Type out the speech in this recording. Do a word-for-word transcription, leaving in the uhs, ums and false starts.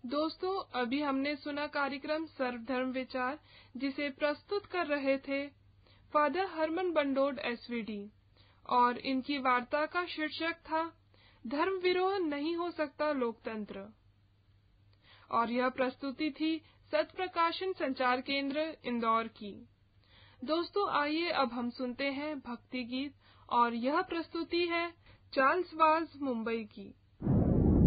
दोस्तों, अभी हमने सुना कार्यक्रम सर्वधर्म विचार, जिसे प्रस्तुत कर रहे थे फादर हरमन बंडोड एसवीडी, और इनकी वार्ता का शीर्षक था धर्म विरोह नहीं हो सकता लोकतंत्र। और यह प्रस्तुति थी सत प्रकाशन संचार केंद्र इंदौर की। दोस्तों, आइए अब हम सुनते हैं भक्ति गीत, और यह प्रस्तुति है चार्ल्स वाज मुंबई की।